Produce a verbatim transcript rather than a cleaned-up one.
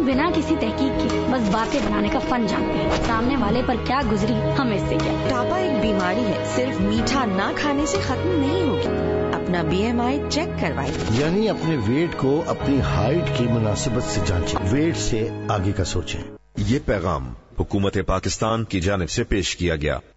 बिना किसी तहकीक के बस बातें बनाने का फन जानते हैं। सामने वाले पर क्या गुजरी हमें इससे क्या। मोटापा एक बीमारी है, सिर्फ मीठा ना खाने से खत्म नहीं होगी। अपना बी एम आई चेक करवाइए, यानी अपने वेट को अपनी हाइट की मुनासिबत से जांचें, वेट से आगे का सोचें। ये पैगाम हुकूमत पाकिस्तान की जानिब से पेश किया गया।